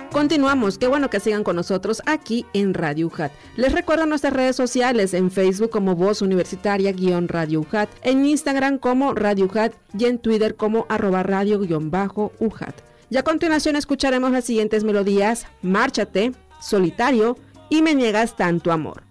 Continuamos, qué bueno que sigan con nosotros aquí en Radio UJAT. Les recuerdo nuestras redes sociales, en Facebook como Voz Universitaria-Radio UJAT, en Instagram como Radio UJAT y en Twitter como @radio_UJAT. Y a continuación escucharemos las siguientes melodías: Márchate, Solitario y Me niegas tanto amor.